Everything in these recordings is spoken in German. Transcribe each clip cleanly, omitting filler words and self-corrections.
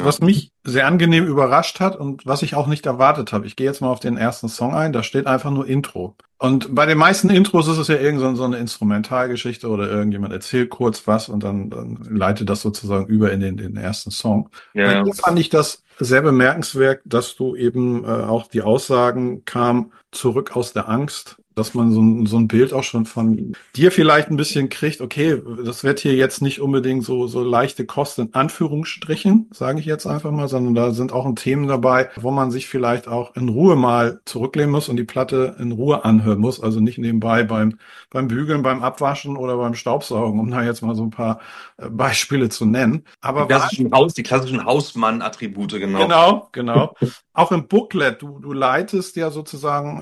was mich sehr angenehm überrascht hat und was ich auch nicht erwartet habe. Ich gehe jetzt mal auf den ersten Song ein, da steht einfach nur Intro. Und bei den meisten Intros ist es ja irgend so eine Instrumentalgeschichte oder irgendjemand erzählt kurz was und dann leitet das sozusagen über in den ersten Song. Ja, Bei ja. dir fand ich das sehr bemerkenswert, dass du eben auch die Aussagen kam, zurück aus der Angst, dass man so ein Bild auch schon von dir vielleicht ein bisschen kriegt, okay, das wird hier jetzt nicht unbedingt so leichte Kost in Anführungsstrichen, sage ich jetzt einfach mal, sondern da sind auch Themen dabei, wo man sich vielleicht auch in Ruhe mal zurücklehnen muss und die Platte in Ruhe anhören muss, also nicht nebenbei beim Bügeln, beim Abwaschen oder beim Staubsaugen, um da jetzt mal so ein paar Beispiele zu nennen. Aber war Die klassischen Hausmann-Attribute, genau. genau, genau. Auch im Booklet, du leitest ja sozusagen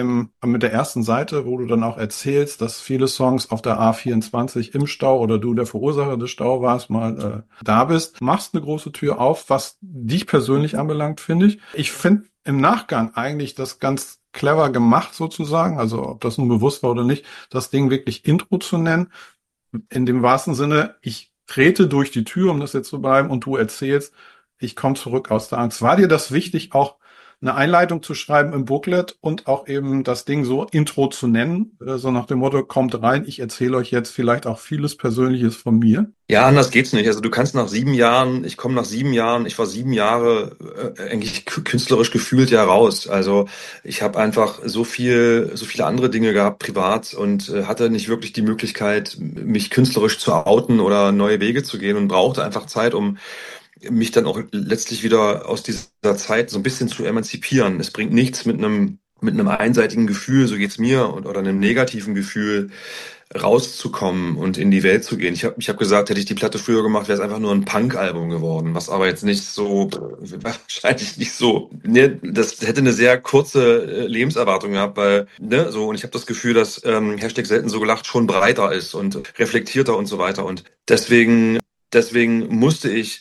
mit der ersten Seite, wo du dann auch erzählst, dass viele Songs auf der A24 im Stau oder du der Verursacher des Stau warst, mal da bist. Machst eine große Tür auf, was dich persönlich anbelangt, finde ich. Ich finde im Nachgang eigentlich das ganz clever gemacht sozusagen, also ob das nun bewusst war oder nicht, das Ding wirklich Intro zu nennen. In dem wahrsten Sinne, ich trete durch die Tür, um das jetzt zu bleiben, und du erzählst, ich komme zurück aus der Angst. War dir das wichtig, auch eine Einleitung zu schreiben im Booklet und auch eben das Ding so Intro zu nennen, so nach dem Motto, kommt rein, ich erzähle euch jetzt vielleicht auch vieles Persönliches von mir? Ja, anders geht's nicht. Also du kannst nach 7 Jahren, ich komme nach 7 Jahren, ich war 7 Jahre eigentlich künstlerisch gefühlt ja raus. Also ich habe einfach so viele andere Dinge gehabt, privat, und hatte nicht wirklich die Möglichkeit, mich künstlerisch zu outen oder neue Wege zu gehen, und brauchte einfach Zeit, um mich dann auch letztlich wieder aus dieser Zeit so ein bisschen zu emanzipieren. Es bringt nichts mit einem einseitigen Gefühl, so geht's mir, oder einem negativen Gefühl rauszukommen und in die Welt zu gehen. Ich hab gesagt, hätte ich die Platte früher gemacht, wäre es einfach nur ein Punk-Album geworden, was aber jetzt nicht so, wahrscheinlich nicht so, ne, das hätte eine sehr kurze Lebenserwartung gehabt, weil, ne, so, und ich habe das Gefühl, dass Hashtag selten so gelacht schon breiter ist und reflektierter und so weiter, und deswegen musste ich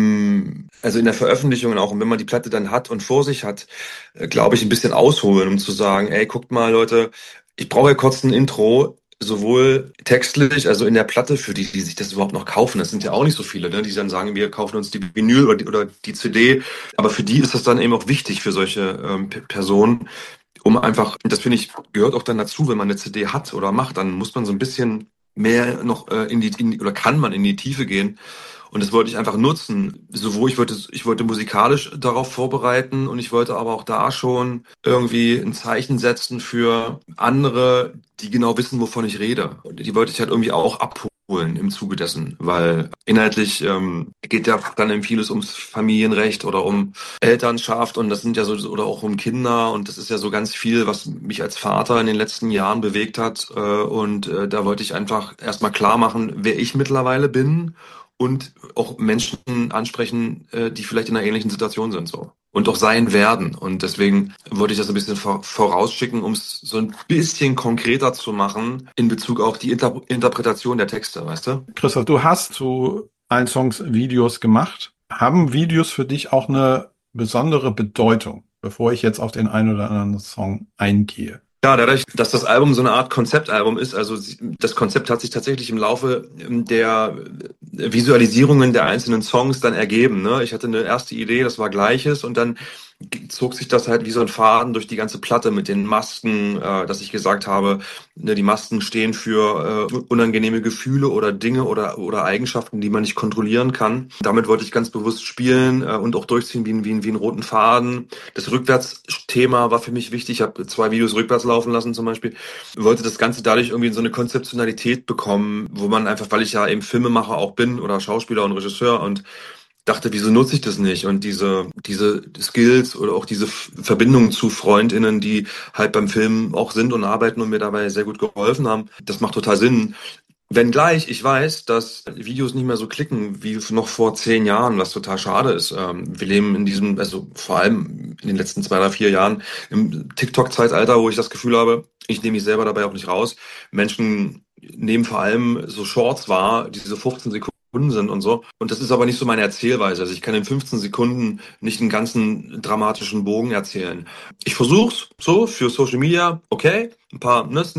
also in der Veröffentlichung auch, und wenn man die Platte dann hat und vor sich hat, glaube ich, ein bisschen ausholen, um zu sagen, ey, guckt mal, Leute, ich brauche ja kurz ein Intro, sowohl textlich, also in der Platte, für die sich das überhaupt noch kaufen. Das sind ja auch nicht so viele, ne, die dann sagen, wir kaufen uns die Vinyl oder die CD. Aber für die ist das dann eben auch wichtig, für solche Personen, um einfach, das finde ich, gehört auch dann dazu, wenn man eine CD hat oder macht, dann muss man so ein bisschen mehr noch oder kann man in die Tiefe gehen. Und das wollte ich einfach nutzen. Sowohl ich wollte musikalisch darauf vorbereiten, und ich wollte aber auch da schon irgendwie ein Zeichen setzen für andere, die genau wissen, wovon ich rede. Und die wollte ich halt irgendwie auch abholen im Zuge dessen, weil inhaltlich geht ja dann eben vieles ums Familienrecht oder um Elternschaft, und das sind ja so, oder auch um Kinder, und das ist ja so ganz viel, was mich als Vater in den letzten Jahren bewegt hat, und da wollte ich einfach erstmal klar machen, wer ich mittlerweile bin, und auch Menschen ansprechen, die vielleicht in einer ähnlichen Situation sind, so, und auch sein werden, und deswegen wollte ich das ein bisschen vorausschicken, um es so ein bisschen konkreter zu machen in Bezug auf die Interpretation der Texte, weißt du? Christoph, du hast zu allen Songs Videos gemacht. Haben Videos für dich auch eine besondere Bedeutung, bevor ich jetzt auf den einen oder anderen Song eingehe? Ja, dadurch, dass das Album so eine Art Konzeptalbum ist, also das Konzept hat sich tatsächlich im Laufe der Visualisierungen der einzelnen Songs dann ergeben, ne? Ich hatte eine erste Idee, das war Gleiches, und dann zog sich das halt wie so ein Faden durch die ganze Platte mit den Masken, dass ich gesagt habe, ne, die Masken stehen für unangenehme Gefühle oder Dinge oder Eigenschaften, die man nicht kontrollieren kann. Damit wollte ich ganz bewusst spielen und auch durchziehen wie einen roten Faden. Das Rückwärtsthema war für mich wichtig. Ich habe 2 Videos rückwärts laufen lassen zum Beispiel. Ich wollte das Ganze dadurch irgendwie in so eine Konzeptionalität bekommen, wo man einfach, weil ich ja eben Filmemacher auch bin oder Schauspieler und Regisseur, und dachte, wieso nutze ich das nicht? Und diese Skills oder auch diese Verbindungen zu FreundInnen, die halt beim Film auch sind und arbeiten und mir dabei sehr gut geholfen haben, das macht total Sinn. Wenngleich ich weiß, dass Videos nicht mehr so klicken wie noch vor 10 Jahren, was total schade ist. Wir leben in diesem, also vor allem in den letzten 2 oder 4 Jahren, im TikTok-Zeitalter, wo ich das Gefühl habe, ich nehme mich selber dabei auch nicht raus. Menschen nehmen vor allem so Shorts wahr, die diese 15 Sekunden sind und so. Und das ist aber nicht so meine Erzählweise. Also ich kann in 15 Sekunden nicht einen ganzen dramatischen Bogen erzählen. Ich versuch's so für Social Media, okay, ein paar, ne,